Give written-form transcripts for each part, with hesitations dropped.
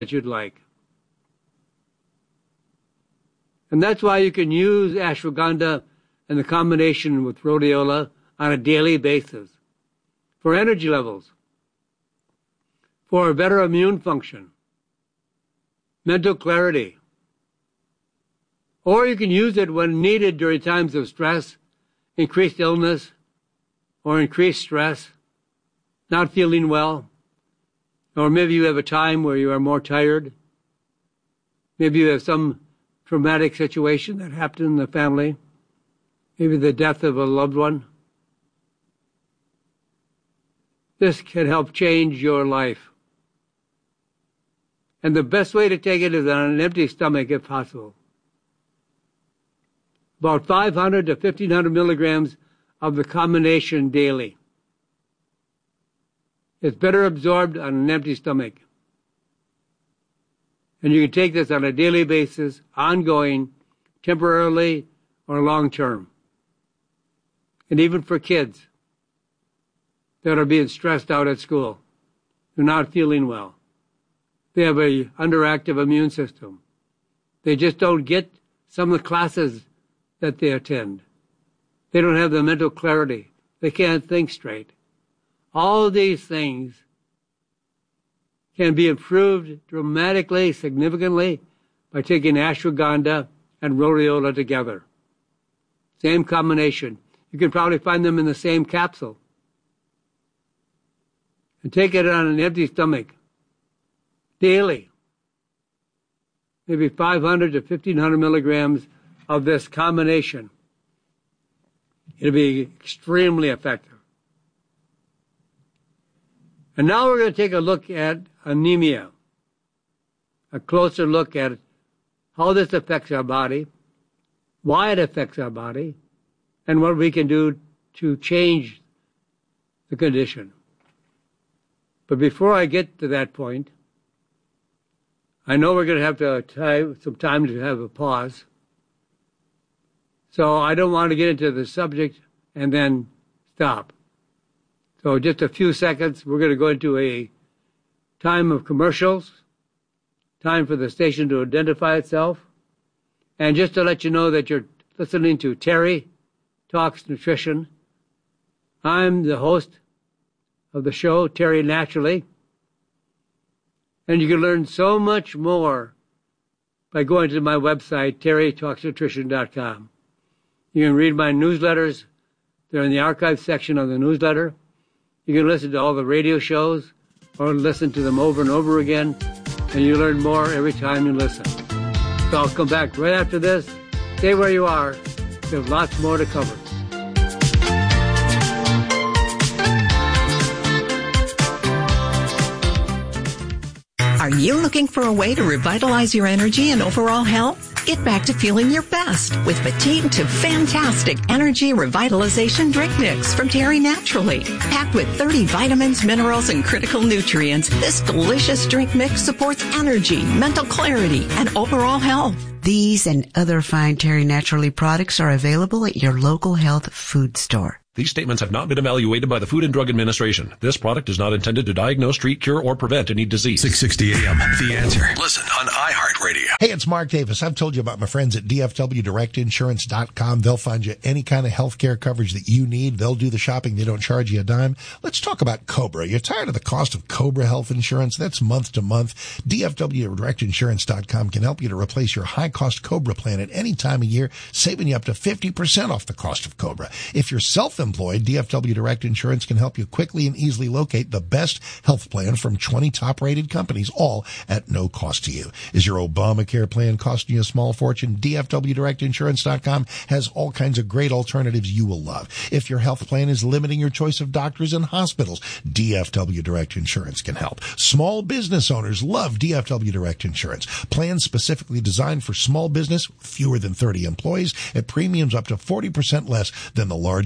that you'd like. And that's why you can use ashwagandha and the combination with rhodiola on a daily basis for energy levels, for a better immune function, mental clarity. Or you can use it when needed during times of stress, increased illness, or increased stress, not feeling well. Or maybe you have a time where you are more tired. Maybe you have some traumatic situation that happened in the family. Maybe the death of a loved one. This can help change your life. And the best way to take it is on an empty stomach if possible. About 500 to 1,500 milligrams of the combination daily. It's better absorbed on an empty stomach. And you can take this on a daily basis, ongoing, temporarily, or long term. And even for kids that are being stressed out at school, who are not feeling well. They have a underactive immune system. They just don't get some of the classes that they attend. They don't have the mental clarity. They can't think straight. All these things can be improved dramatically, significantly, by taking ashwagandha and rhodiola together. Same combination. You can probably find them in the same capsule. And take it on an empty stomach daily. Maybe 500 to 1,500 milligrams of this combination. It'll be extremely effective. And now we're going to take a look at anemia, a closer look at how this affects our body, why it affects our body, and what we can do to change the condition. But before I get to that point, I know we're going to have to some time to have a pause. So I don't want to get into the subject and then stop. So just a few seconds, we're going to go into a time of commercials, time for the station to identify itself, and just to let you know that you're listening to Terry Talks Nutrition. I'm the host of the show, Terry Naturally, and you can learn so much more by going to my website, terrytalksnutrition.com. You can read my newsletters. They're in the archive section of the newsletter. You can listen to all the radio shows or listen to them over and over again, and you learn more every time you listen. So I'll come back right after this. Stay where you are. There's lots more to cover. Are you looking for a way to revitalize your energy and overall health? Get back to feeling your best with Petite to Fantastic Energy Revitalization Drink Mix from Terry Naturally. Packed with 30 vitamins, minerals, and critical nutrients, this delicious drink mix supports energy, mental clarity, and overall health. These and other fine Terry Naturally products are available at your local health food store. These statements have not been evaluated by the Food and Drug Administration. This product is not intended to diagnose, treat, cure, or prevent any disease. 660 AM, The Answer. Listen on iHeartRadio. Hey, it's Mark Davis. I've told you about my friends at DFWDirectInsurance.com. They'll find you any kind of health care coverage that you need. They'll do the shopping. They don't charge you a dime. Let's talk about Cobra. You're tired of the cost of Cobra health insurance? That's month to month. DFWDirectInsurance.com can help you to replace your high-cost Cobra plan at any time of year, saving you up to 50% off the cost of Cobra. If you're self-employed, DFW Direct Insurance can help you quickly and easily locate the best health plan from 20 top-rated companies, all at no cost to you. Is your Obamacare plan costing you a small fortune? DFWDirectInsurance.com has all kinds of great alternatives you will love. If your health plan is limiting your choice of doctors and hospitals, DFW Direct Insurance can help. Small business owners love DFW Direct Insurance. Plans specifically designed for small business, fewer than 30 employees, at premiums up to 40% less than the large employer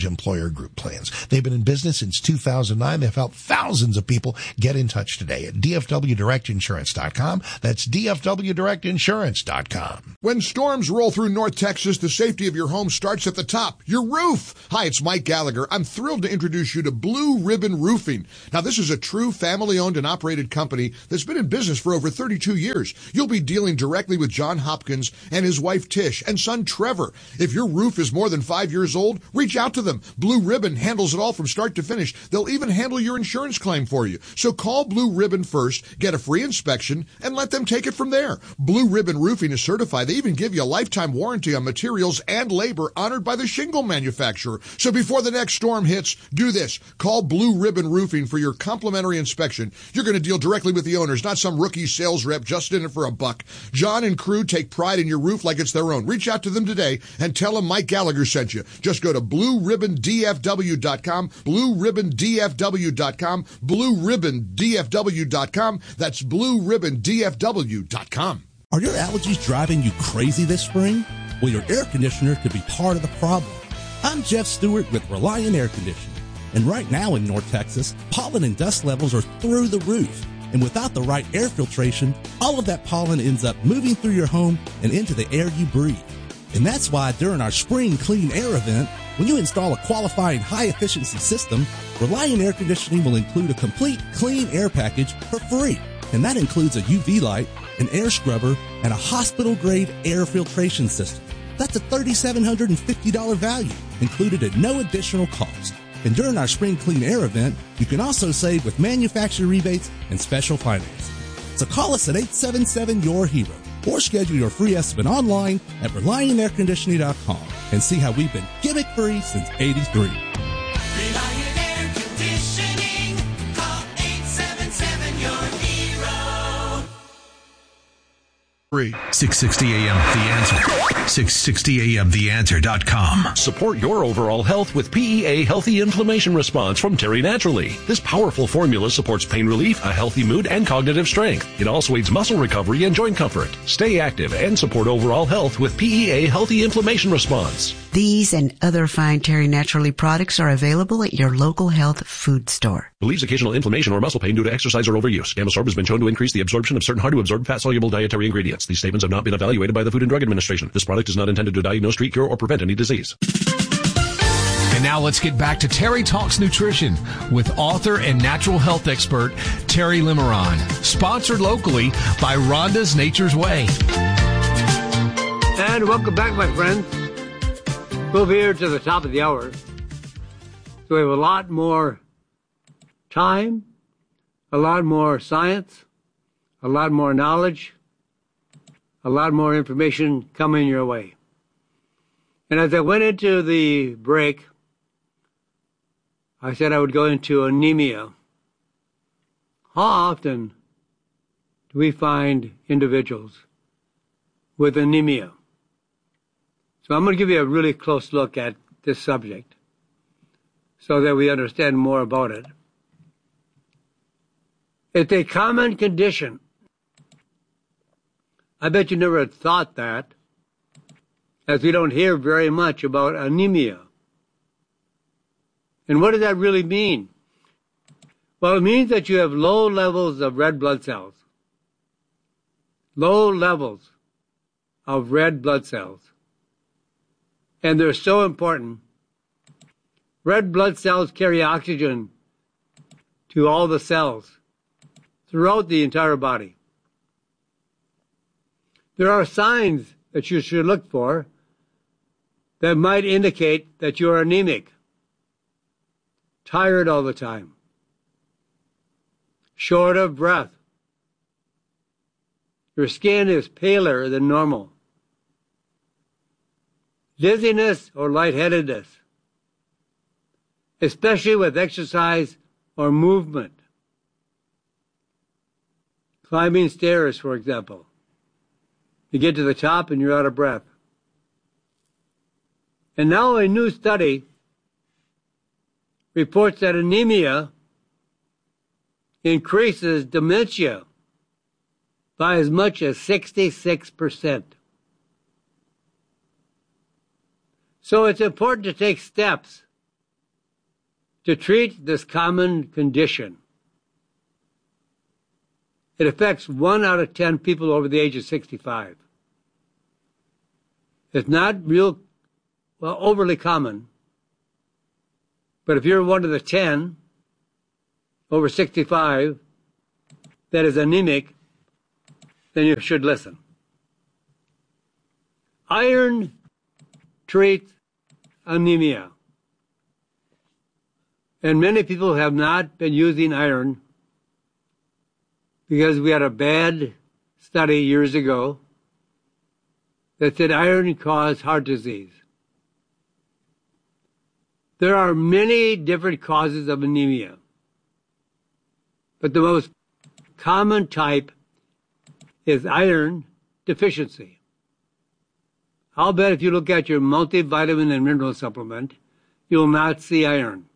Care Group plans. They've been in business since 2009. They've helped thousands of people. Get in touch today at DFWDirectInsurance.com. That's DFWDirectInsurance.com. When storms roll through North Texas, the safety of your home starts at the top, your roof. Hi, it's Mike Gallagher. I'm thrilled to introduce you to Blue Ribbon Roofing. Now, this is a true family-owned and operated company that's been in business for over 32 years. You'll be dealing directly with John Hopkins and his wife Tish and son Trevor. If your roof is more than 5 years old, reach out to them. Blue Ribbon handles it all from start to finish. They'll even handle your insurance claim for you. So call Blue Ribbon first, get a free inspection, and let them take it from there. Blue Ribbon Roofing is certified. They even give you a lifetime warranty on materials and labor honored by the shingle manufacturer. So before the next storm hits, do this. Call Blue Ribbon Roofing for your complimentary inspection. You're going to deal directly with the owners, not some rookie sales rep just in it for a buck. John and crew take pride in your roof like it's their own. Reach out to them today and tell them Mike Gallagher sent you. Just go to BlueRibbonDFW.com, BlueRibbonDFW.com, BlueRibbonDFW.com. That's BlueRibbonDFW.com. Are your allergies driving you crazy this spring? Well, your air conditioner could be part of the problem. I'm Jeff Stewart with Reliant Air Conditioning. And right now in North Texas, pollen and dust levels are through the roof. And without the right air filtration, all of that pollen ends up moving through your home and into the air you breathe. And that's why during our Spring Clean Air event, when you install a qualifying high-efficiency system, Reliant Air Conditioning will include a complete clean air package for free. And that includes a UV light, an air scrubber, and a hospital-grade air filtration system. That's a $3,750 value, included at no additional cost. And during our Spring Clean Air event, you can also save with manufacturer rebates and special financing. So call us at 877-YOUR-HERO or schedule your free estimate online at ReliantAirConditioning.com and see how we've been gimmick-free since '83. Reliant Air Conditioning. Call 877-YOUR-HERO. 660 AM The Answer. 660 AM TheAnswer.com. Support your overall health with PEA Healthy Inflammation Response from Terry Naturally. This powerful formula supports pain relief, a healthy mood, and cognitive strength. It also aids muscle recovery and joint comfort. Stay active and support overall health with PEA Healthy Inflammation Response. These and other fine Terry Naturally products are available at your local health food store. Believes occasional inflammation or muscle pain due to exercise or overuse. Gamosorb has been shown to increase the absorption of certain hard-to-absorb fat-soluble dietary ingredients. These statements have not been evaluated by the Food and Drug Administration. This product is not intended to diagnose, treat, cure, or prevent any disease. And now let's get back to Terry Talks Nutrition with author and natural health expert Terry Limeron. Sponsored locally by Rhonda's Nature's Way. And welcome back, my friends. Move here to the top of the hour. So we have a lot more time, a lot more science, a lot more knowledge, a lot more information coming your way. And as I went into the break, I said I would go into anemia. How often do we find individuals with anemia? So I'm going to give you a really close look at this subject so that we understand more about it. It's a common condition. I bet you never thought that, as we don't hear very much about anemia. And what does that really mean? Well, it means that you have low levels of red blood cells. Low levels of red blood cells. And they're so important. Red blood cells carry oxygen to all the cells throughout the entire body. There are signs that you should look for that might indicate that you're anemic. Tired all the time. Short of breath. Your skin is paler than normal. Dizziness or lightheadedness, especially with exercise or movement. Climbing stairs, for example. You get to the top and you're out of breath. And now a new study reports that anemia increases dementia by as much as 66%. So it's important to take steps to treat this common condition. It affects 1 out of 10 people over the age of 65. It's not overly common, but if you're one of the 10 over 65 that is anemic, then you should listen. Iron treats anemia. And many people have not been using iron because we had a bad study years ago that said iron caused heart disease. There are many different causes of anemia, but the most common type is iron deficiency. I'll bet if you look at your multivitamin and mineral supplement, you'll not see iron.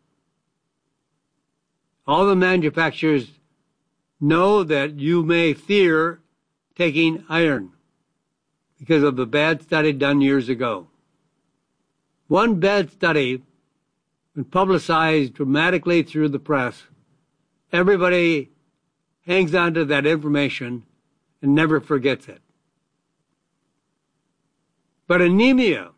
All the manufacturers know that you may fear taking iron because of the bad study done years ago. One bad study, when publicized dramatically through the press, everybody hangs on to that information and never forgets it. But anemia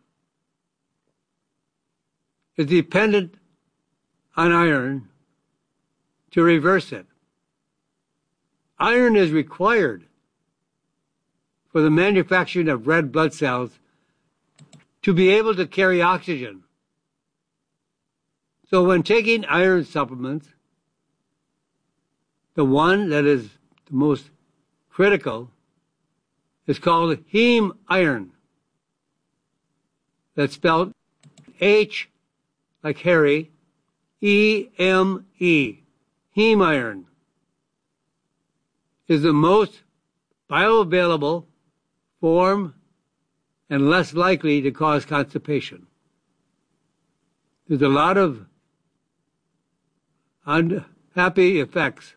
is dependent on iron to reverse it. Iron is required for the manufacturing of red blood cells to be able to carry oxygen. So when taking iron supplements, the one that is the most critical is called heme iron. That's spelled H like Harry, E-M-E. Heme iron is the most bioavailable form and less likely to cause constipation. There's a lot of unhappy effects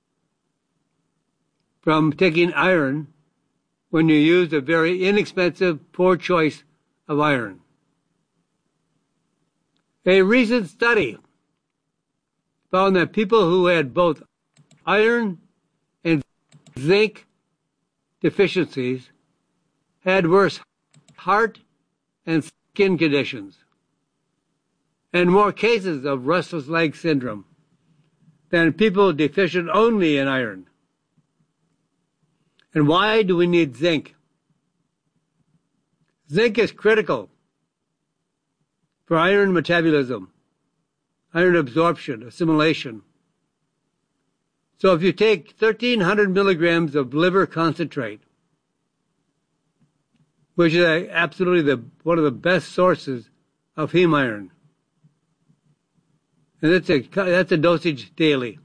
from taking iron when you use a very inexpensive, poor choice of iron. A recent study found that people who had both iron and zinc deficiencies had worse heart and skin conditions and more cases of restless leg syndrome than people deficient only in iron. And why do we need zinc? Zinc is critical for iron metabolism, iron absorption, assimilation. So if you take 1,300 milligrams of liver concentrate, which is absolutely one of the best sources of heme iron, and that's a dosage daily.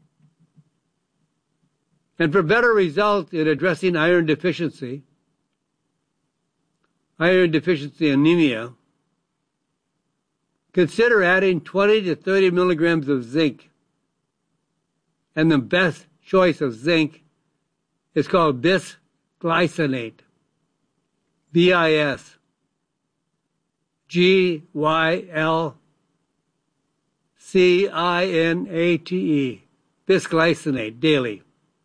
And for better results in addressing iron deficiency anemia, consider adding 20 to 30 milligrams of zinc. And the best choice of zinc is called bisglycinate. B-I-S-G-Y-L-C-I-N-A-T-E. Bisglycinate daily.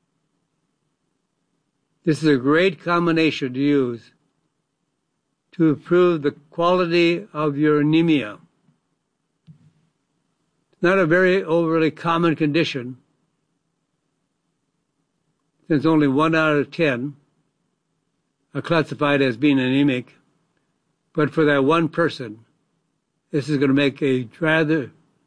This is a great combination to use to improve the quality of your anemia. It's not a very overly common condition, since only 1 out of 10 are classified as being anemic. But for that one person, this is going to make a rather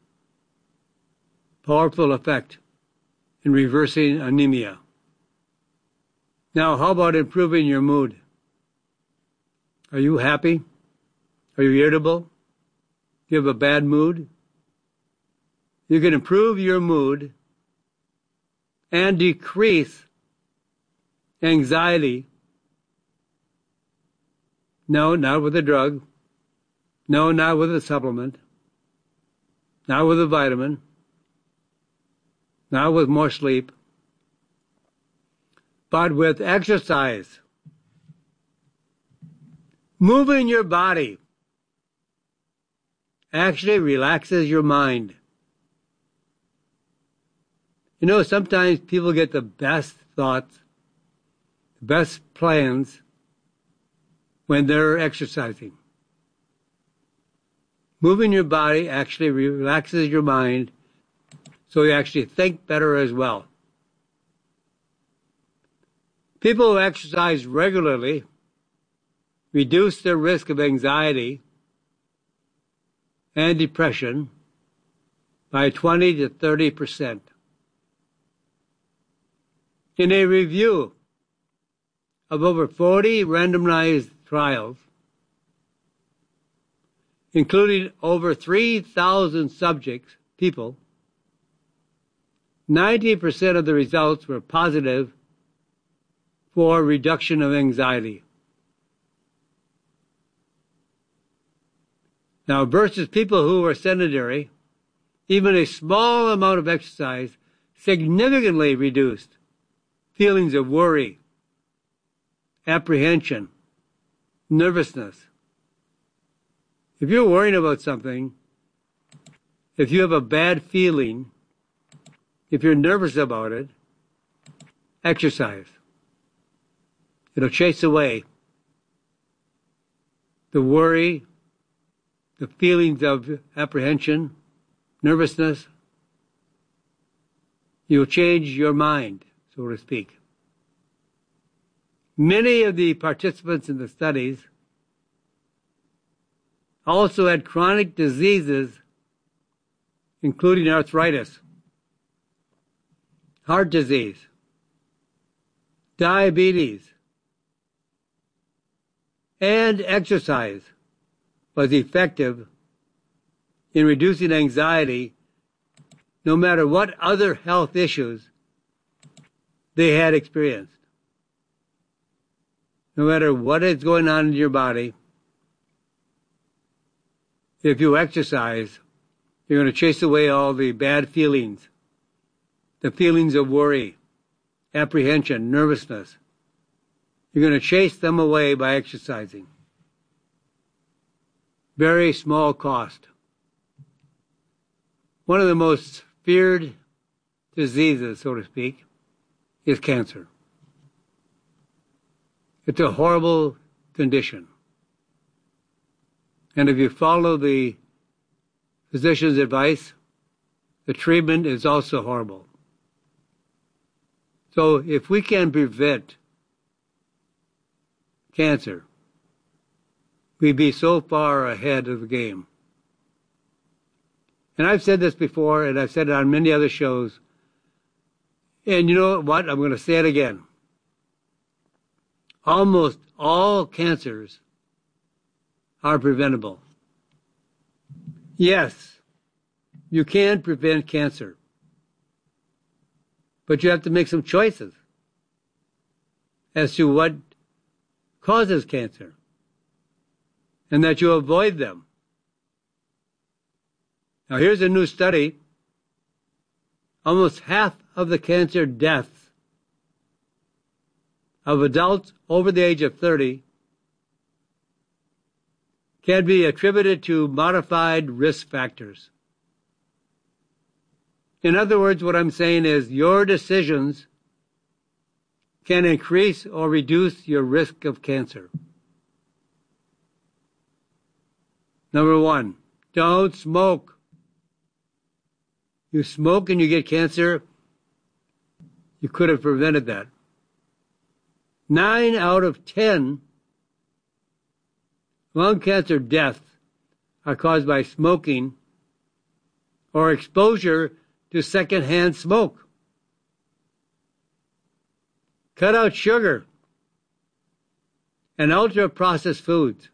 powerful effect in reversing anemia. Now, how about improving your mood? Are you happy? Are you irritable? Do you have a bad mood? You can improve your mood and decrease anxiety. No, not with a drug. No, not with a supplement. Not with a vitamin. Not with more sleep. But with exercise. Moving your body actually relaxes your mind. You know, sometimes people get the best thoughts, the best plans when they're exercising. Moving your body actually relaxes your mind, so you actually think better as well. People who exercise regularly reduce their risk of anxiety and depression by 20 to 30%. In a review of over 40 randomized trials, including over 3,000 subjects, people, 90% of the results were positive for reduction of anxiety. Now, versus people who are sedentary, even a small amount of exercise significantly reduced feelings of worry, apprehension, nervousness. If you're worrying about something, if you have a bad feeling, if you're nervous about it, exercise. It'll chase away the worry, the feelings of apprehension, nervousness. You'll change your mind, so to speak. Many of the participants in the studies also had chronic diseases, including arthritis, heart disease, diabetes, and exercise was effective in reducing anxiety no matter what other health issues they had experienced. No matter what is going on in your body, if you exercise, you're going to chase away all the bad feelings, the feelings of worry, apprehension, nervousness. You're going to chase them away by exercising. Very small cost. One of the most feared diseases, so to speak, is cancer. It's a horrible condition. And if you follow the physician's advice, the treatment is also horrible. So if we can prevent cancer, we'd be so far ahead of the game. And I've said this before, and I've said it on many other shows. And you know what? I'm going to say it again. Almost all cancers are preventable. Yes, you can prevent cancer. But you have to make some choices as to what causes cancer, and that you avoid them. Now, here's a new study. Almost half of the cancer deaths of adults over the age of 30 can be attributed to modified risk factors. In other words, what I'm saying is your decisions can increase or reduce your risk of cancer. Number one, don't smoke. You smoke and you get cancer, you could have prevented that. 9 out of 10 lung cancer deaths are caused by smoking or exposure to secondhand smoke. Cut out sugar and ultra-processed foods,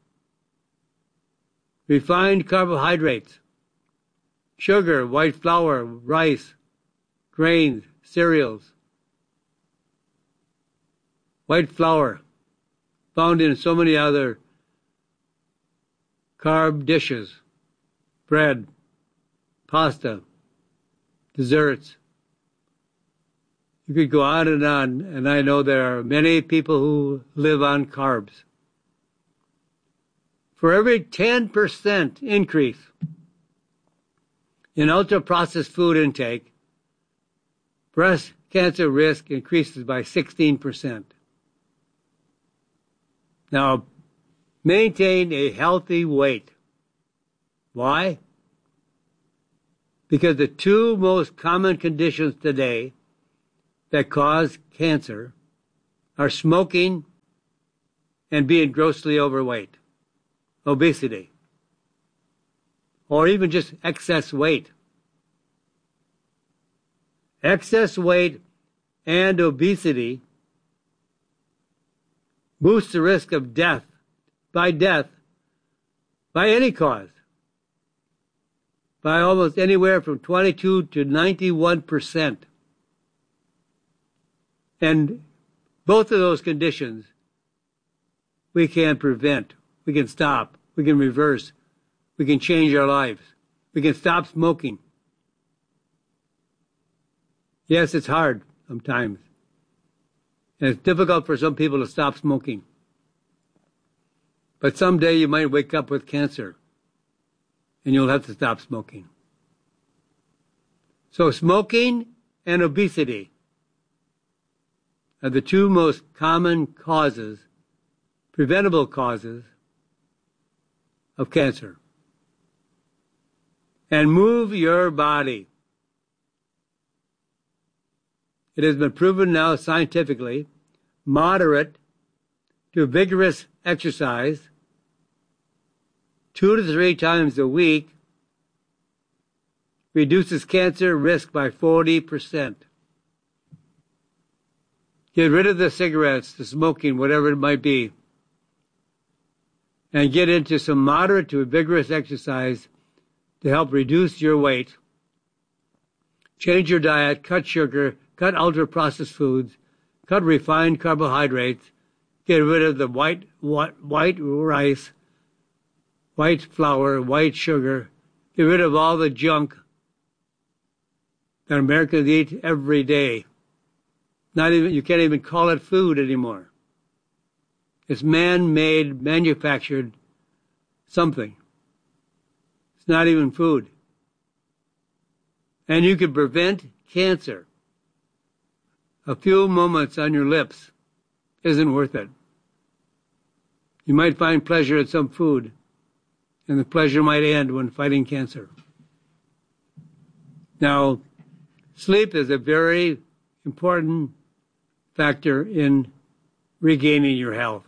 refined carbohydrates, sugar, white flour, rice, grains, cereals. White flour, found in so many other carb dishes, bread, pasta, desserts. You could go on, and I know there are many people who live on carbs. For every 10% increase in ultra-processed food intake, breast cancer risk increases by 16%. Now, maintain a healthy weight. Why? Because the two most common conditions today that cause cancer are smoking and being grossly overweight, obesity, or even just excess weight. Excess weight and obesity boosts the risk of death by any cause by almost anywhere from 22 to 91%. And both of those conditions we can prevent, we can stop, we can reverse, we can change our lives, we can stop smoking. Yes, it's hard sometimes. And it's difficult for some people to stop smoking. But someday you might wake up with cancer and you'll have to stop smoking. So smoking and obesity are the two most common causes, preventable causes of cancer. And move your body. It has been proven now scientifically, moderate to vigorous exercise 2 to 3 times a week reduces cancer risk by 40%. Get rid of the cigarettes, the smoking, whatever it might be, and get into some moderate to vigorous exercise to help reduce your weight. Change your diet, cut sugar, cut ultra-processed foods, cut refined carbohydrates, get rid of the white rice, white flour, white sugar, get rid of all the junk that Americans eat every day. You can't even call it food anymore. It's man-made, manufactured something. It's not even food. And you can prevent cancer. A few moments on your lips isn't worth it. You might find pleasure in some food, and the pleasure might end when fighting cancer. Now, sleep is a very important factor in regaining your health.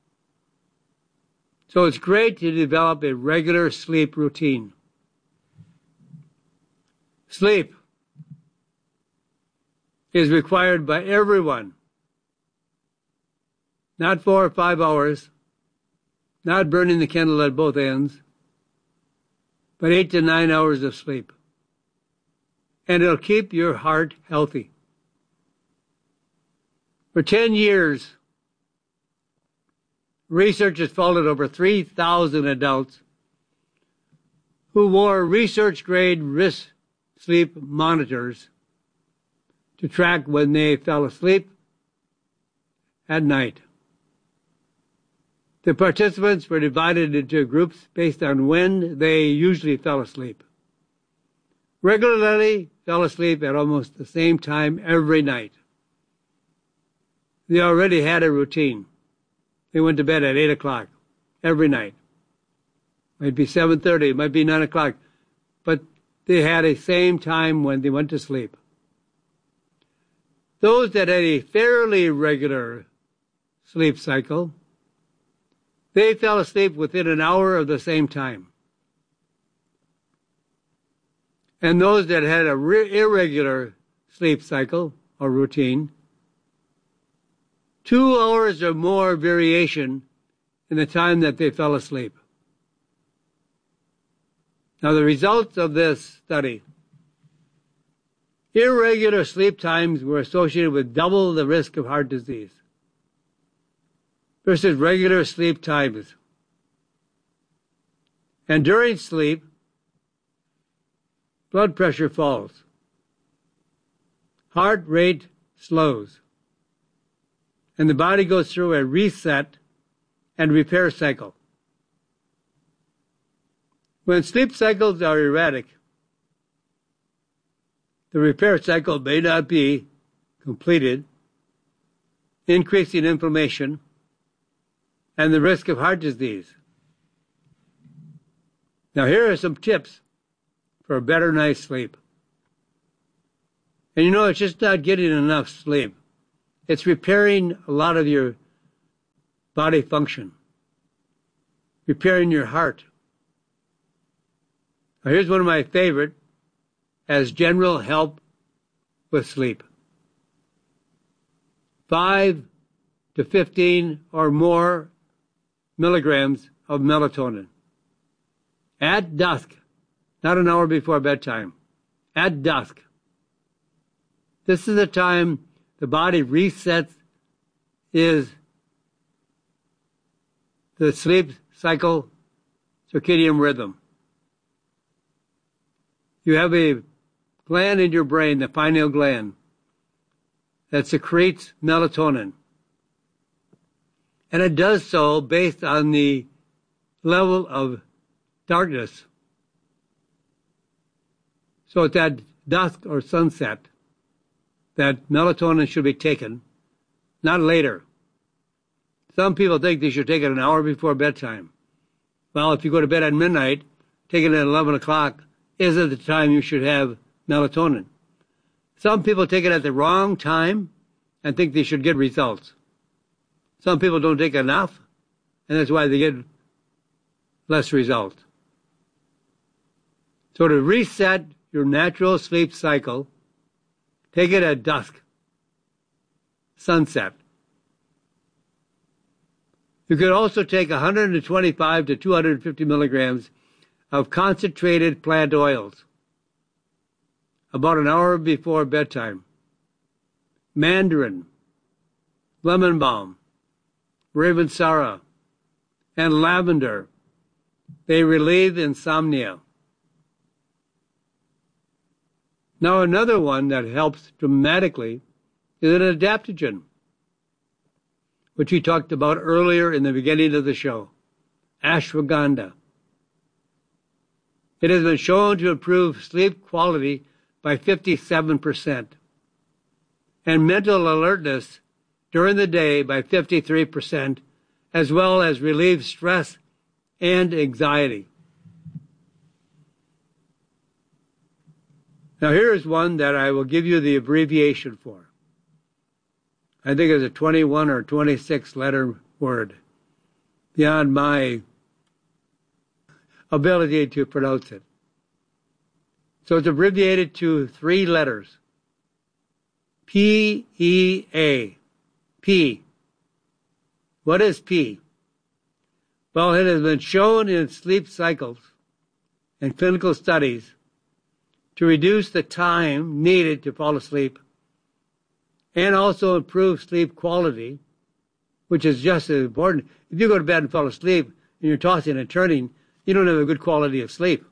So it's great to develop a regular sleep routine. Sleep is required by everyone. Not 4 or 5 hours, not burning the candle at both ends, but 8 to 9 hours of sleep. And it'll keep your heart healthy. For 10 years, research has followed over 3,000 adults who wore research-grade wrist sleep monitors to track when they fell asleep at night. The participants were divided into groups based on when they usually fell asleep. Regularly fell asleep at almost the same time every night. They already had a routine. They went to bed at 8 o'clock every night. Might be 7:30, might be 9 o'clock, but they had a same time when they went to sleep. Those that had a fairly regular sleep cycle, they fell asleep within an hour of the same time. And those that had a irregular sleep cycle or routine, 2 hours or more variation in the time that they fell asleep. Now, the results of this study: irregular sleep times were associated with double the risk of heart disease versus regular sleep times. And during sleep, blood pressure falls, heart rate slows, and the body goes through a reset and repair cycle. When sleep cycles are erratic, the repair cycle may not be completed, increasing inflammation and the risk of heart disease. Now, here are some tips for a better night's sleep. And it's just not getting enough sleep. It's repairing a lot of your body function, repairing your heart. Now, here's one of my favorite as general help with sleep. 5 to 15 or more milligrams of melatonin at dusk, not an hour before bedtime, at dusk. This is the time the body resets the sleep cycle circadian rhythm. You have a gland in your brain, the pineal gland, that secretes melatonin. And it does so based on the level of darkness. So at that dusk or sunset, that melatonin should be taken, not later. Some people think they should take it an hour before bedtime. Well, if you go to bed at midnight, taking it at 11 o'clock isn't the time you should have melatonin. Some people take it at the wrong time and think they should get results. Some people don't take enough, and that's why they get less results. So to reset your natural sleep cycle, take it at dusk, sunset. You could also take 125 to 250 milligrams of concentrated plant oils about an hour before bedtime. Mandarin, lemon balm, Ravensara, and lavender. They relieve insomnia. Now another one that helps dramatically is an adaptogen, which we talked about earlier in the beginning of the show, ashwagandha. It has been shown to improve sleep quality by 57% and mental alertness during the day by 53%, as well as relieve stress and anxiety. Now here's one that I will give you the abbreviation for. I think it's a 21 or 26 letter word, beyond my ability to pronounce it. So it's abbreviated to 3 letters. PEA. P. What is P? Well, it has been shown in sleep cycles and clinical studies to reduce the time needed to fall asleep and also improve sleep quality, which is just as important. If you go to bed and fall asleep and you're tossing and turning, you don't have a good quality of sleep,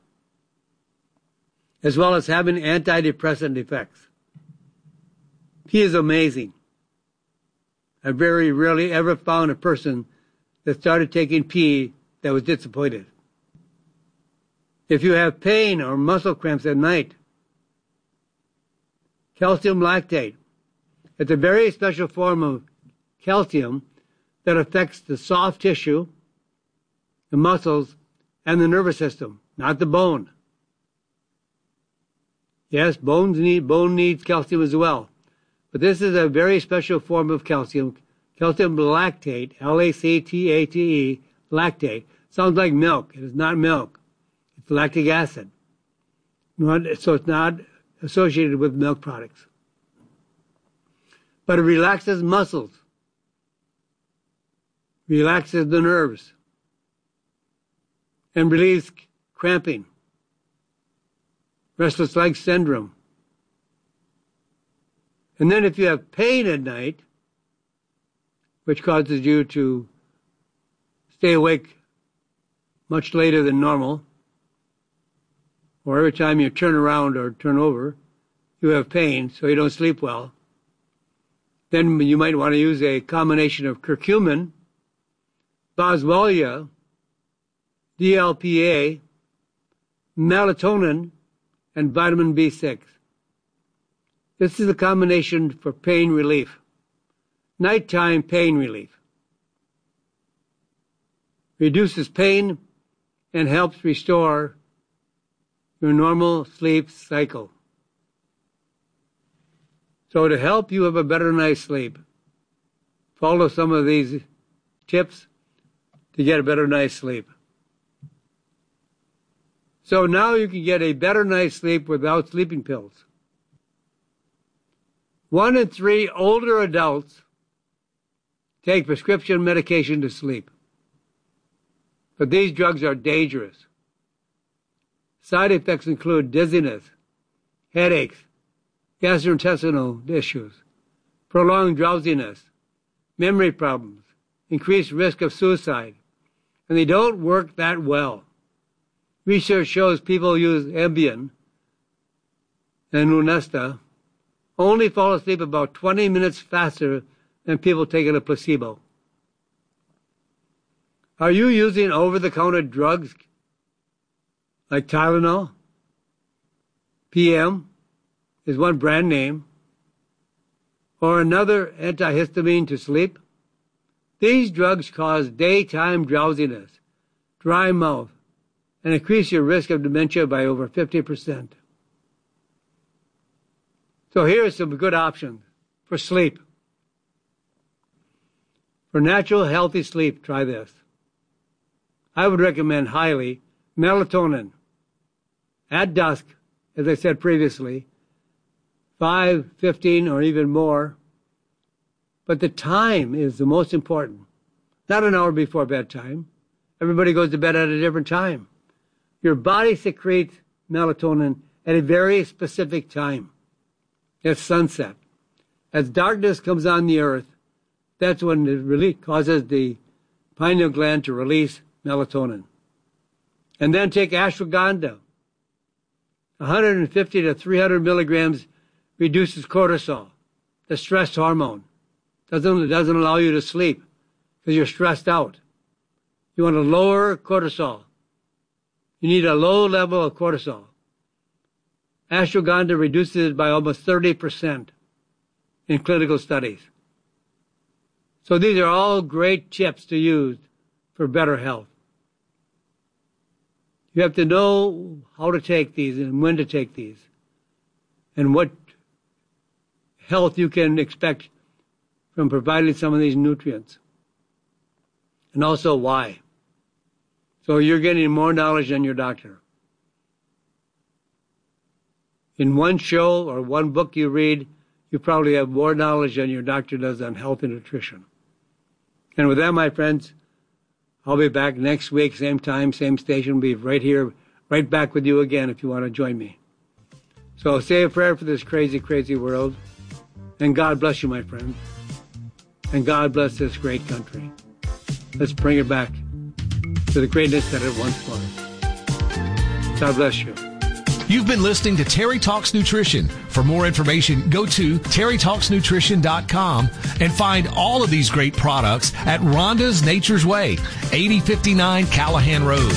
as well as having antidepressant effects. P is amazing. I very rarely ever found a person that started taking P that was disappointed. If you have pain or muscle cramps at night, calcium lactate. It's a very special form of calcium that affects the soft tissue, the muscles, and the nervous system, not the bone. Yes, bone needs calcium as well. But this is a very special form of calcium. Calcium lactate, L-A-C-T-A-T-E, lactate. Sounds like milk. It is not milk. It's lactic acid. So it's not associated with milk products. But it relaxes muscles, relaxes the nerves, and relieves cramping, restless leg syndrome. And then if you have pain at night, which causes you to stay awake much later than normal, or every time you turn around or turn over, you have pain, so you don't sleep well, then you might want to use a combination of curcumin, boswellia, DLPA, melatonin, and vitamin B6. This is a combination for pain relief. Nighttime pain relief. Reduces pain and helps restore your normal sleep cycle. So to help you have a better night's sleep, follow some of these tips to get a better night's sleep. So now you can get a better night's sleep without sleeping pills. 1 in 3 older adults take prescription medication to sleep. But these drugs are dangerous. Side effects include dizziness, headaches, gastrointestinal issues, prolonged drowsiness, memory problems, increased risk of suicide, and they don't work that well. Research shows people who use Ambien and Lunesta only fall asleep about 20 minutes faster than people taking a placebo. Are you using over-the-counter drugs like Tylenol? PM is one brand name, or another antihistamine to sleep? These drugs cause daytime drowsiness, dry mouth, and increase your risk of dementia by over 50%. So here are some good options for sleep. For natural, healthy sleep, try this. I would recommend highly melatonin at dusk, as I said previously, 5, 15, or even more. But the time is the most important. Not an hour before bedtime. Everybody goes to bed at a different time. Your body secretes melatonin at a very specific time. It's sunset. As darkness comes on the earth, that's when it really causes the pineal gland to release melatonin. And then take ashwagandha. 150 to 300 milligrams reduces cortisol, the stress hormone. Doesn't allow you to sleep because you're stressed out. You want to lower cortisol. You need a low level of cortisol. Ashwagandha reduces it by almost 30% in clinical studies. So these are all great tips to use for better health. You have to know how to take these and when to take these and what health you can expect from providing some of these nutrients, and also why. So you're getting more knowledge than your doctor. In one show or one book you read, you probably have more knowledge than your doctor does on health and nutrition. And with that, my friends, I'll be back next week, same time, same station. We'll be right here, right back with you again if you want to join me. So say a prayer for this crazy, crazy world. And God bless you, my friends. And God bless this great country. Let's bring it back to the greatness that it once was. God bless you. You've been listening to Terry Talks Nutrition. For more information, go to terrytalksnutrition.com and find all of these great products at Rhonda's Nature's Way, 8059 Callahan Road.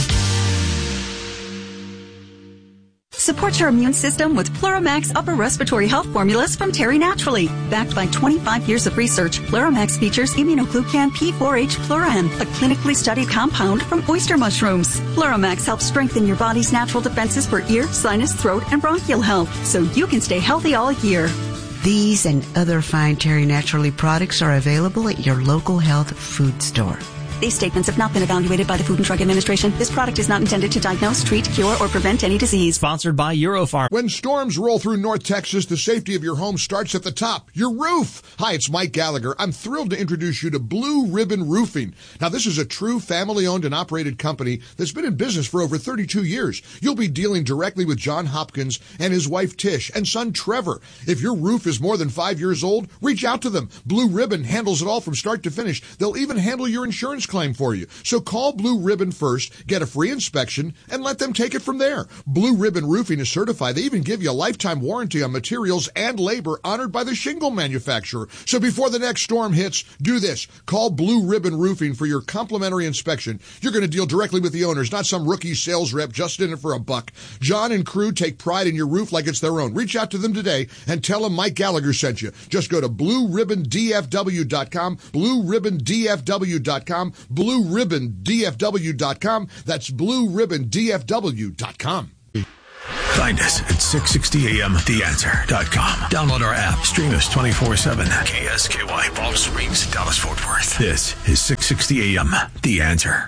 Support your immune system with Pluramax upper respiratory health formulas from Terry Naturally. Backed by 25 years of research, Pluramax features immunoglucan P4H Pluran, a clinically studied compound from oyster mushrooms. Pluramax helps strengthen your body's natural defenses for ear, sinus, throat, and bronchial health, so you can stay healthy all year. These and other fine Terry Naturally products are available at your local health food store. These statements have not been evaluated by the Food and Drug Administration. This product is not intended to diagnose, treat, cure, or prevent any disease. Sponsored by Eurofarm. When storms roll through North Texas, the safety of your home starts at the top, your roof. Hi, it's Mike Gallagher. I'm thrilled to introduce you to Blue Ribbon Roofing. Now, this is a true family-owned and operated company that's been in business for over 32 years. You'll be dealing directly with John Hopkins and his wife Tish and son Trevor. If your roof is more than 5 years old, reach out to them. Blue Ribbon handles it all from start to finish. They'll even handle your insurance claim for you. So call Blue Ribbon first, get a free inspection, and let them take it from there. Blue Ribbon Roofing is certified. They even give you a lifetime warranty on materials and labor honored by the shingle manufacturer. So before the next storm hits, do this. Call Blue Ribbon Roofing for your complimentary inspection. You're going to deal directly with the owners, not some rookie sales rep just in it for a buck. John and crew take pride in your roof like it's their own. Reach out to them today and tell them Mike Gallagher sent you. Just go to BlueRibbonDFW.com, BlueRibbonDFW.com, BlueRibbonDFW.com. That's BlueRibbonDFW.com. Find us at 660amtheanswer.com. Download our app. Stream us 24/7. KSKY, Baltimore Springs, Dallas, Fort Worth. This is 660 AM, The Answer.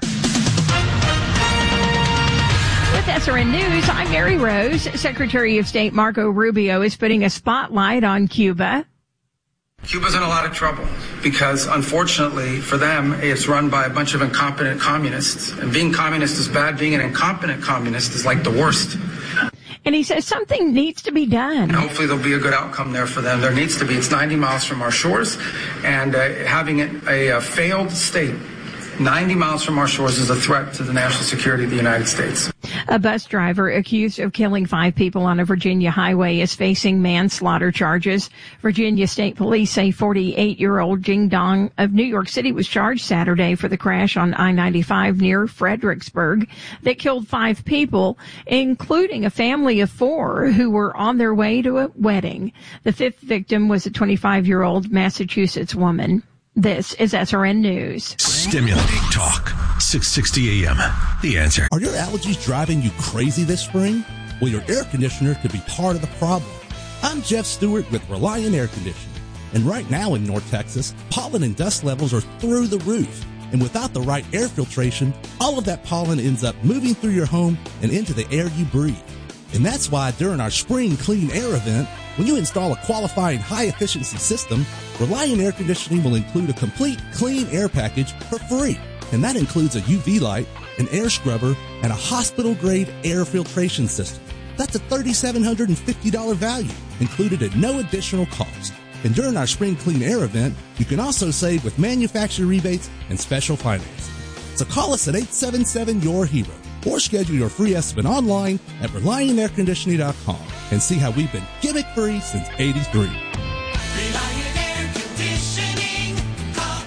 With SRN News, I'm Mary Rose. Secretary of State Marco Rubio is putting a spotlight on Cuba. Cuba's in a lot of trouble because, unfortunately for them, it's run by a bunch of incompetent communists. And being communist is bad. Being an incompetent communist is like the worst. And he says something needs to be done. And hopefully there'll be a good outcome there for them. There needs to be. It's 90 miles from our shores, and having it a failed state 90 miles from our shores is a threat to the national security of the United States. A bus driver accused of killing 5 people on a Virginia highway is facing manslaughter charges. Virginia State Police say 48-year-old Jing Dong of New York City was charged Saturday for the crash on I-95 near Fredericksburg that killed 5 people, including a family of 4 who were on their way to a wedding. The 5th victim was a 25-year-old Massachusetts woman. This is SRN News. Stimulating talk. 660 AM. The Answer. Are your allergies driving you crazy this spring? Well, your air conditioner could be part of the problem. I'm Jeff Stewart with Reliant Air Conditioning. And right now in North Texas, pollen and dust levels are through the roof. And without the right air filtration, all of that pollen ends up moving through your home and into the air you breathe. And that's why during our Spring Clean Air event, when you install a qualifying high-efficiency system, Reliant Air Conditioning will include a complete clean air package for free. And that includes a UV light, an air scrubber, and a hospital-grade air filtration system. That's a $3,750 value, included at no additional cost. And during our Spring Clean Air event, you can also save with manufacturer rebates and special financing. So call us at 877-YOUR-HERO. Or schedule your free estimate online at ReliantAirConditioning.com and see how we've been gimmick-free since '83. Reliant Air Conditioning. Call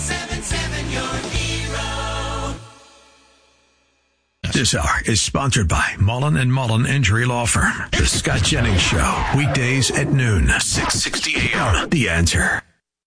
877-YOUR-HERO. This hour is sponsored by Mullen & Mullen Injury Law Firm. The Scott Jennings Show. Weekdays at noon. 660 AM. The Answer.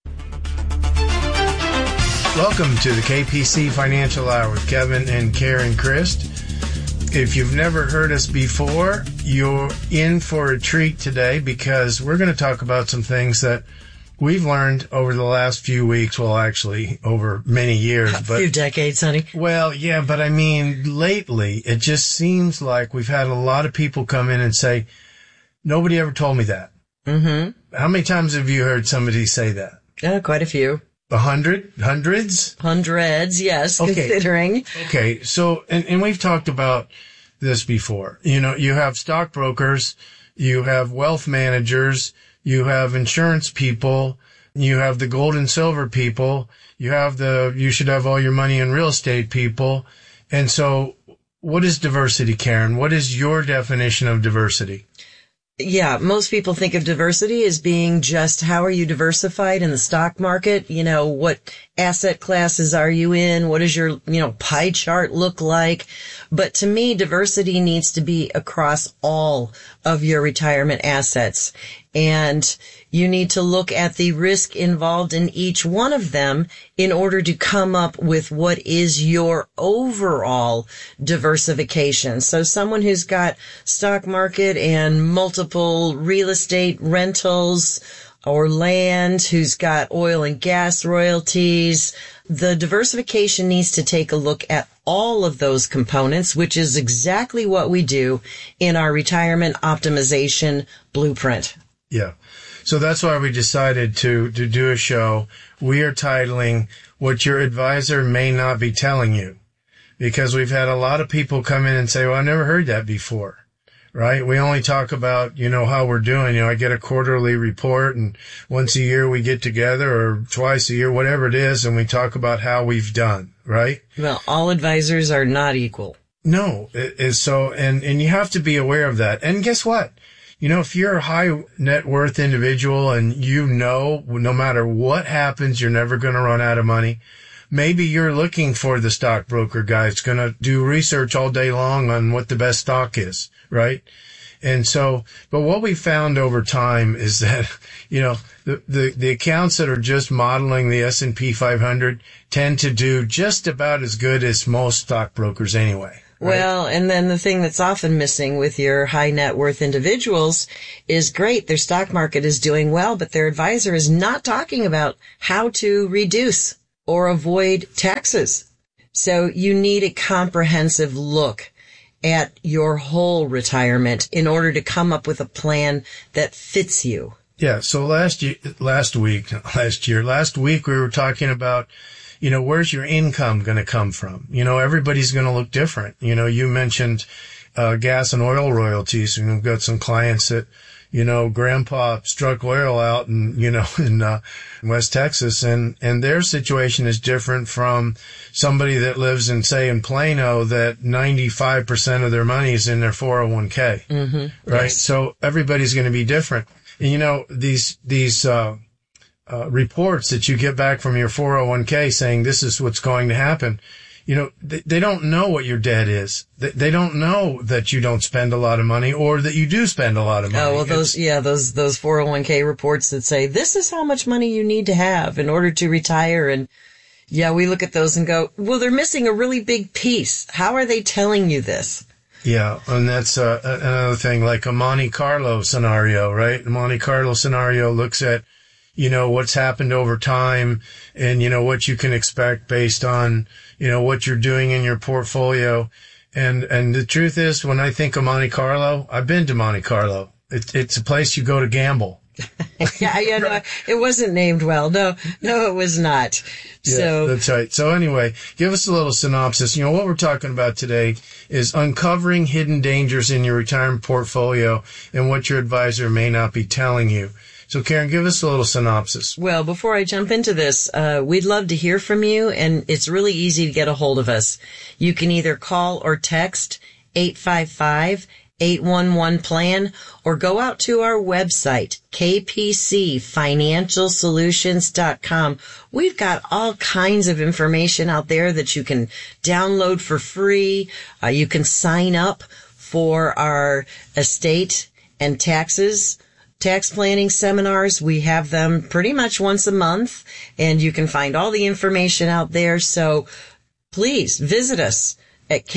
Welcome to the KPC Financial Hour with Kevin and Karen Christ. If you've never heard us before, you're in for a treat today because we're going to talk about some things that we've learned over the last few weeks. Well, actually, over many years. A few decades, honey. Well, yeah, but I mean, lately, it just seems like we've had a lot of people come in and say, nobody ever told me that. Mm-hmm. How many times have you heard somebody say that? Quite a few. 100? Hundreds? Hundreds, yes, okay. Considering. Okay, so, and we've talked about this before. You know, you have stockbrokers, you have wealth managers, you have insurance people, you have the gold and silver people, you have you should have all your money in real estate people. And so, what is diversity, Karen? What is your definition of diversity? Yeah, most people think of diversity as being just how are you diversified in the stock market? You know, what asset classes are you in? What does your, pie chart look like? But to me, diversity needs to be across all of your retirement assets. And you need to look at the risk involved in each one of them in order to come up with what is your overall diversification. So someone who's got stock market and multiple real estate rentals or land, who's got oil and gas royalties, the diversification needs to take a look at all of those components, which is exactly what we do in our retirement optimization blueprint. Yeah. So that's why we decided to do a show. We are titling What Your Advisor May Not Be Telling You, because we've had a lot of people come in and say, well, I never heard that before. right? We only talk about, how we're doing. I get a quarterly report, and once a year we get together, or twice a year, whatever it is, and we talk about how we've done, right? Well, all advisors are not equal. No, it is so, and you have to be aware of that. And guess what? If you're a high net worth individual and no matter what happens, you're never going to run out of money. Maybe you're looking for the stockbroker guy that's going to do research all day long on what the best stock is, right? And so, but what we found over time is that, the accounts that are just modeling the S&P 500 tend to do just about as good as most stockbrokers anyway. Right? Well, and then the thing that's often missing with your high net worth individuals is great. Their stock market is doing well, but their advisor is not talking about how to reduce or avoid taxes. So you need a comprehensive look at your whole retirement in order to come up with a plan that fits you. Yeah. So last week we were talking about, where's your income going to come from? Everybody's going to look different. You mentioned, gas and oil royalties, and we've got some clients that, grandpa struck oil out and, in West Texas, and their situation is different from somebody that lives in Plano, that 95% of their money is in their 401k. Mm-hmm. Right. Yes. So everybody's going to be different. And, these reports that you get back from your 401k saying this is what's going to happen, they don't know what your debt is. They don't know that you don't spend a lot of money or that you do spend a lot of money. Oh, well, those 401k reports that say this is how much money you need to have in order to retire. And yeah, we look at those and go, well, they're missing a really big piece. How are they telling you this? Yeah, and that's another thing, like a Monte Carlo scenario, right? A Monte Carlo scenario looks at, what's happened over time and, what you can expect based on, what you're doing in your portfolio. And the truth is, when I think of Monte Carlo, I've been to Monte Carlo. It's a place you go to gamble. Yeah, no, it wasn't named well. No, it was not. Yeah, So that's right. So anyway, give us a little synopsis. What we're talking about today is uncovering hidden dangers in your retirement portfolio and what your advisor may not be telling you. So Karen, give us a little synopsis. Well, before I jump into this, we'd love to hear from you, and it's really easy to get a hold of us. You can either call or text 855-811-PLAN, or go out to our website, kpcfinancialsolutions.com. We've got all kinds of information out there that you can download for free. You can sign up for our estate and tax planning seminars. We have them pretty much once a month, and you can find all the information out there. So please visit us at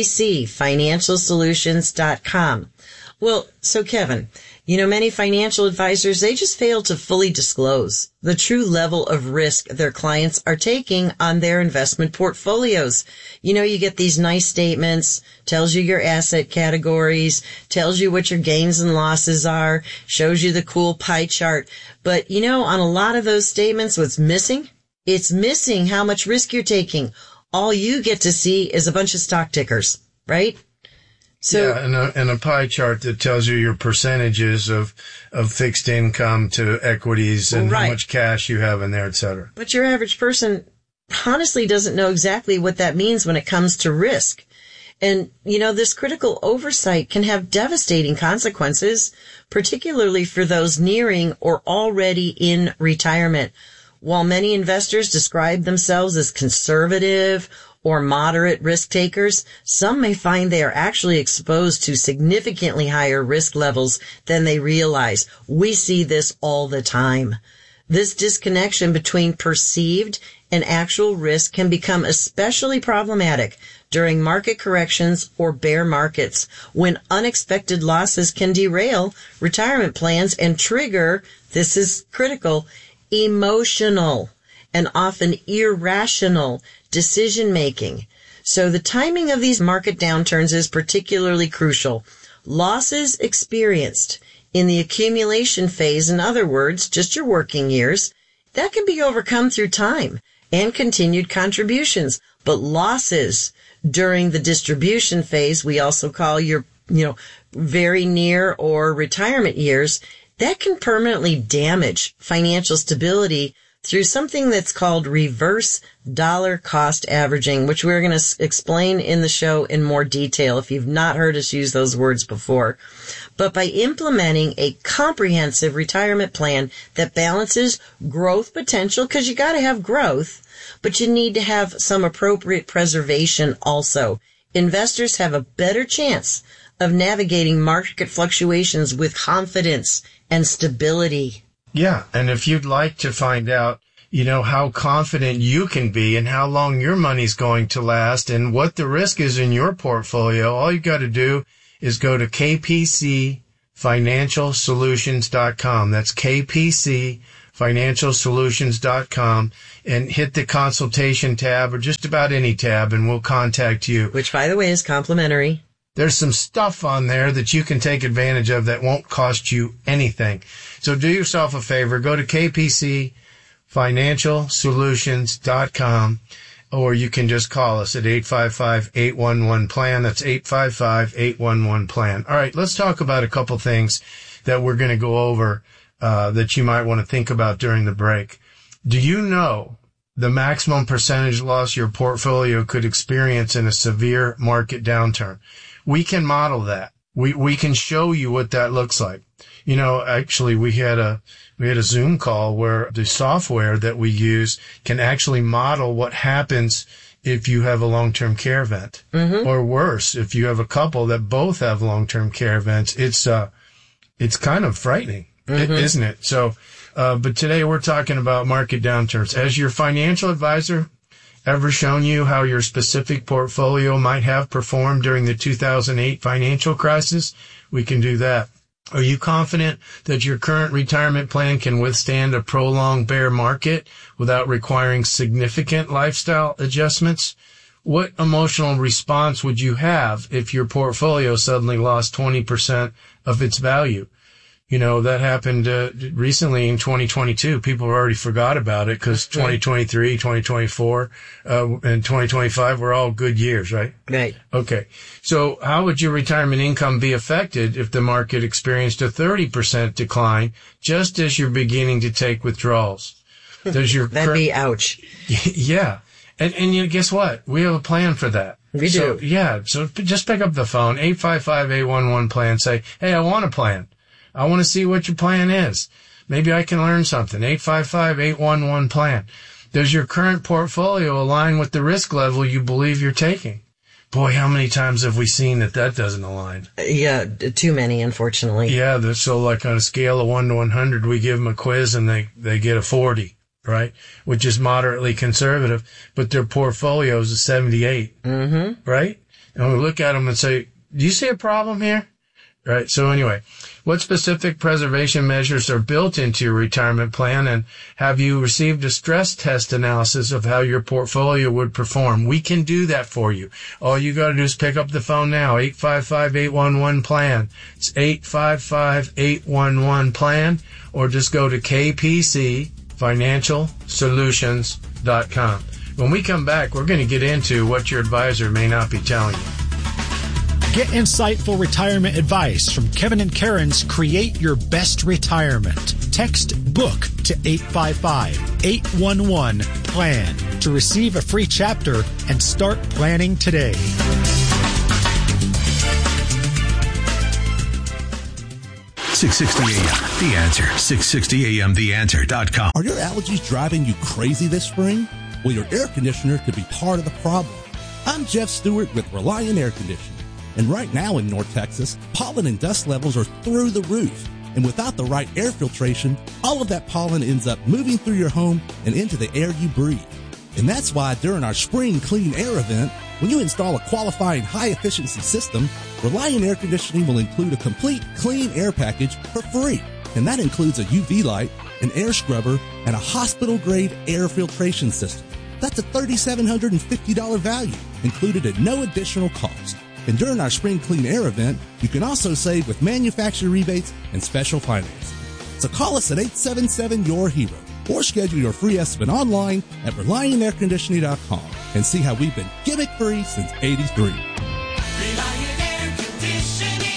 kpcfinancialsolutions.com. Well, so Kevin, many financial advisors, they just fail to fully disclose the true level of risk their clients are taking on their investment portfolios. You get these nice statements, tells you your asset categories, tells you what your gains and losses are, shows you the cool pie chart. But, on a lot of those statements, what's missing? It's missing how much risk you're taking. All you get to see is a bunch of stock tickers, right? So, yeah, and a pie chart that tells you your percentages of fixed income to equities and right. How much cash you have in there, et cetera. But your average person honestly doesn't know exactly what that means when it comes to risk. And, this critical oversight can have devastating consequences, particularly for those nearing or already in retirement. While many investors describe themselves as conservative or moderate risk takers, some may find they are actually exposed to significantly higher risk levels than they realize. We see this all the time. This disconnection between perceived and actual risk can become especially problematic during market corrections or bear markets, when unexpected losses can derail retirement plans and trigger, this is critical, emotional and often irrational decision-making. So the timing of these market downturns is particularly crucial. Losses experienced in the accumulation phase, in other words, just your working years, that can be overcome through time and continued contributions. But losses during the distribution phase, we also call your very near or retirement years, that can permanently damage financial stability through something that's called reverse dollar cost averaging, which we're going to explain in the show in more detail if you've not heard us use those words before. But by implementing a comprehensive retirement plan that balances growth potential, because you got to have growth, but you need to have some appropriate preservation also. Investors have a better chance of navigating market fluctuations with confidence and stability. Yeah, and if you'd like to find out, how confident you can be and how long your money's going to last and what the risk is in your portfolio, all you got to do is go to kpcfinancialsolutions.com. That's kpcfinancialsolutions.com and hit the consultation tab or just about any tab and we'll contact you. Which, by the way, is complimentary. There's some stuff on there that you can take advantage of that won't cost you anything. So do yourself a favor, go to kpcfinancialsolutions.com, or you can just call us at 855-811-PLAN. That's 855-811-PLAN. All right, let's talk about a couple things that we're going to go over that you might want to think about during the break. Do you know the maximum percentage loss your portfolio could experience in a severe market downturn? We can model that. We can show you what that looks like. Actually, we had a Zoom call where the software that we use can actually model what happens if you have a long-term care event, or worse, if you have a couple that both have long-term care events. It's kind of frightening, isn't it? So, but today we're talking about market downturns. Has your financial advisor ever shown you how your specific portfolio might have performed during the 2008 financial crisis? We can do that. Are you confident that your current retirement plan can withstand a prolonged bear market without requiring significant lifestyle adjustments? What emotional response would you have if your portfolio suddenly lost 20% of its value? That happened recently in 2022. People already forgot about it because 2023, 2024, and 2025 were all good years, right? Right. Okay. So how would your retirement income be affected if the market experienced a 30% decline just as you're beginning to take withdrawals? That'd be ouch. Yeah. And guess what? We have a plan for that. We do. So just pick up the phone, 855-811-PLAN, say, hey, I want a plan. I want to see what your plan is. Maybe I can learn something. 855-811-PLAN. Does your current portfolio align with the risk level you believe you're taking? Boy, how many times have we seen that doesn't align? Yeah, too many, unfortunately. Yeah, so like on a scale of 1 to 100, we give them a quiz and they get a 40, right? Which is moderately conservative, but their portfolio is a 78, right? And we look at them and say, do you see a problem here? Right. So anyway, what specific preservation measures are built into your retirement plan, and have you received a stress test analysis of how your portfolio would perform? We can do that for you. All you got to do is pick up the phone now, 855-811-PLAN. It's 855-811-PLAN, or just go to kpcfinancialsolutions.com. When we come back, we're going to get into what your advisor may not be telling you. Get insightful retirement advice from Kevin and Karen's Create Your Best Retirement. Text BOOK to 855-811-PLAN to receive a free chapter and start planning today. $660 AM, The Answer. $660 AM, TheAnswer.com. Are your allergies driving you crazy this spring? Well, your air conditioner could be part of the problem. I'm Jeff Stewart with Reliant Air Conditioning. And right now in North Texas, pollen and dust levels are through the roof. And without the right air filtration, all of that pollen ends up moving through your home and into the air you breathe. And that's why during our Spring Clean Air event, when you install a qualifying high-efficiency system, Reliant Air Conditioning will include a complete clean air package for free. And that includes a UV light, an air scrubber, and a hospital-grade air filtration system. That's a $3,750 value, included at no additional cost. And during our Spring Clean Air event, you can also save with manufacturer rebates and special financing. So call us at 877-YOUR-HERO or schedule your free estimate online at ReliantAirConditioning.com and see how we've been gimmick-free since '83. Reliant Air Conditioning.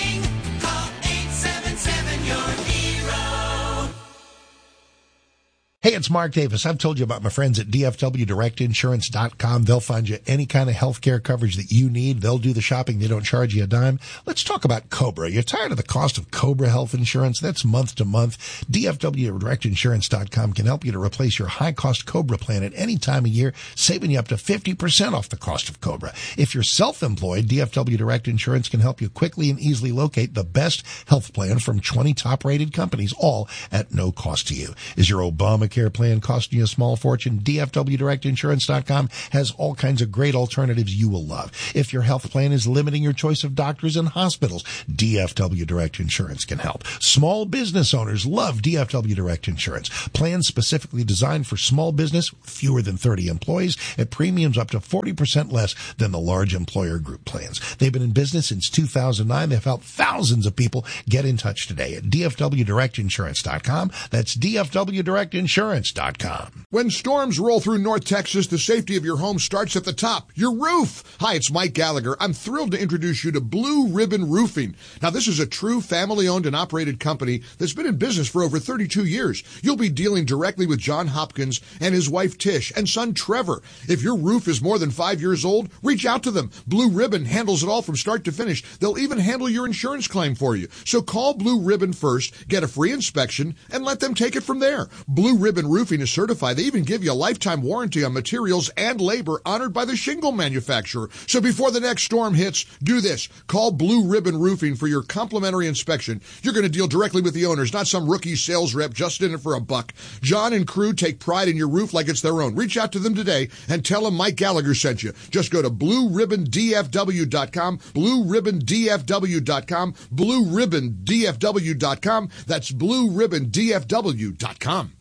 Hey, it's Mark Davis. I've told you about my friends at DFWDirectInsurance.com. They'll find you any kind of healthcare coverage that you need. They'll do the shopping. They don't charge you a dime. Let's talk about Cobra. You're tired of the cost of Cobra health insurance? That's month to month. DFWDirectInsurance.com can help you to replace your high-cost Cobra plan at any time of year, saving you up to 50% off the cost of Cobra. If you're self-employed, DFW Direct Insurance can help you quickly and easily locate the best health plan from 20 top-rated companies, all at no cost to you. Is your Obamacare plan costing you a small fortune? DFWDirectInsurance.com has all kinds of great alternatives you will love. If your health plan is limiting your choice of doctors and hospitals, DFW Direct Insurance can help. Small business owners love DFW Direct Insurance. Plans specifically designed for small business with fewer than 30 employees at premiums up to 40% less than the large employer group plans. They've been in business since 2009. They've helped thousands of people. Get in touch today at DFWDirectInsurance.com. That's DFWDirectInsurance.com. When storms roll through North Texas, the safety of your home starts at the top, your roof. Hi, it's Mike Gallagher. I'm thrilled to introduce you to Blue Ribbon Roofing. Now, this is a true family-owned and operated company that's been in business for over 32 years. You'll be dealing directly with John Hopkins and his wife Tish and son Trevor. If your roof is more than 5 years old, reach out to them. Blue Ribbon handles it all from start to finish. They'll even handle your insurance claim for you. So call Blue Ribbon first, get a free inspection, and let them take it from there. Blue Ribbon Roofing is certified. They even give you a lifetime warranty on materials and labor honored by the shingle manufacturer. So before the next storm hits, do this. Call Blue Ribbon Roofing for your complimentary inspection. You're going to deal directly with the owners, not some rookie sales rep just in it for a buck. John and crew take pride in your roof like it's their own. Reach out to them today and tell them Mike Gallagher sent you. Just go to BlueRibbonDFW.com, BlueRibbonDFW.com, BlueRibbonDFW.com. That's BlueRibbonDFW.com.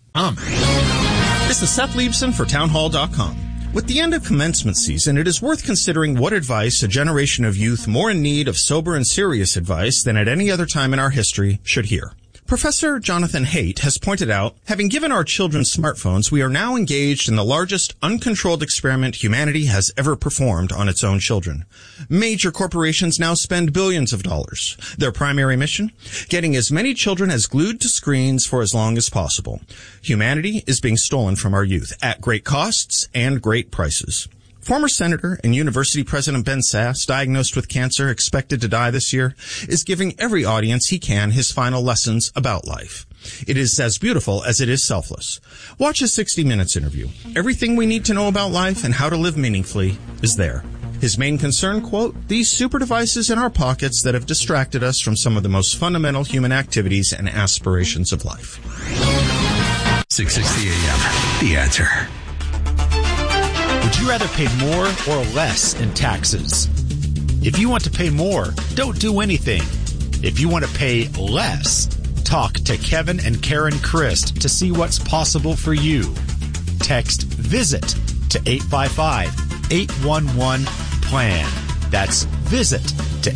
This is Seth Liebson for Townhall.com. With the end of commencement season, it is worth considering what advice a generation of youth more in need of sober and serious advice than at any other time in our history should hear. Professor Jonathan Haidt has pointed out, having given our children smartphones, we are now engaged in the largest uncontrolled experiment humanity has ever performed on its own children. Major corporations now spend billions of dollars. Their primary mission? Getting as many children as glued to screens for as long as possible. Humanity is being stolen from our youth at great costs and great prices. Former Senator and University President Ben Sasse, diagnosed with cancer, expected to die this year, is giving every audience he can his final lessons about life. It is as beautiful as it is selfless. Watch his 60 Minutes interview. Everything we need to know about life and how to live meaningfully is there. His main concern, quote, these super devices in our pockets that have distracted us from some of the most fundamental human activities and aspirations of life. 660 AM, The Answer. Would you rather pay more or less in taxes? If you want to pay more, don't do anything. If you want to pay less, talk to Kevin and Karen Christ to see what's possible for you. Text VISIT to 855-811-PLAN. That's VISIT to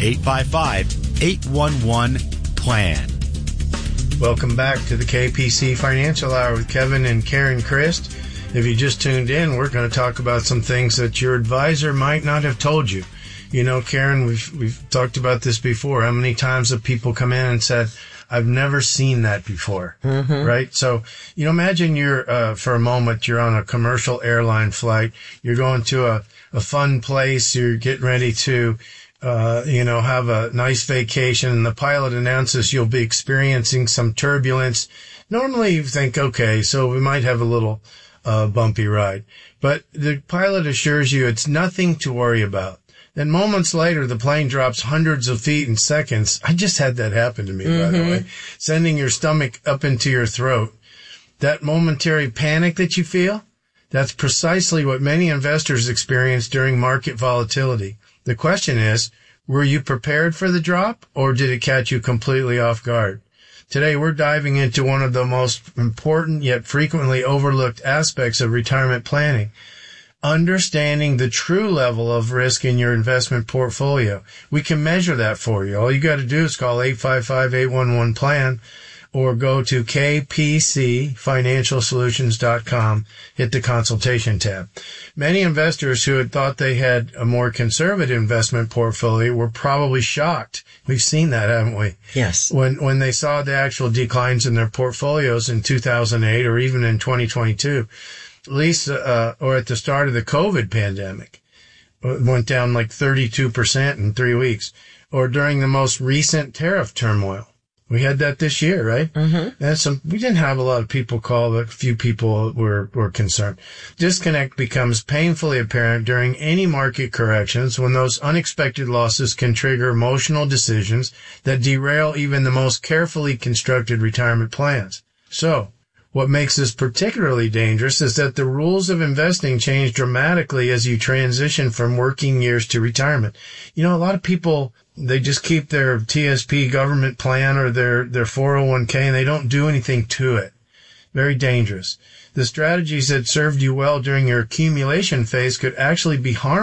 855-811-PLAN. Welcome back to the KPC Financial Hour with Kevin and Karen Christ. If you just tuned in, we're going to talk about some things that your advisor might not have told you. You know, Karen, we've talked about this before. How many times have people come in and said, I've never seen that before, right? So, you know, imagine you're, for a moment, you're on a commercial airline flight. You're going to a fun place. You're getting ready to, have a nice vacation, and the pilot announces you'll be experiencing some turbulence. Normally you think, okay, so we might have a little bumpy ride. But the pilot assures you it's nothing to worry about. Then moments later, the plane drops hundreds of feet in seconds. I just had that happen to me, by the way. Sending your stomach up into your throat. That momentary panic that you feel, that's precisely what many investors experience during market volatility. The question is, were you prepared for the drop, or did it catch you completely off guard? Today, we're diving into one of the most important yet frequently overlooked aspects of retirement planning, understanding the true level of risk in your investment portfolio. We can measure that for you. All you got to do is call 855-811-PLAN or go to kpcfinancialsolutions.com, hit the consultation tab. Many investors who had thought they had a more conservative investment portfolio were probably shocked. We've seen that, haven't we? Yes. When they saw the actual declines in their portfolios in 2008 or even in 2022, at least, or at the start of the COVID pandemic, it went down like 32% in 3 weeks, or during the most recent tariff turmoil. We had that this year, right? Mm-hmm. We didn't have a lot of people call, but a few people were concerned. Disconnect becomes painfully apparent during any market corrections when those unexpected losses can trigger emotional decisions that derail even the most carefully constructed retirement plans. So, what makes this particularly dangerous is that the rules of investing change dramatically as you transition from working years to retirement. You know, a lot of people, they just keep their TSP government plan or their 401k and they don't do anything to it. Very dangerous. The strategies that served you well during your accumulation phase could actually be harmful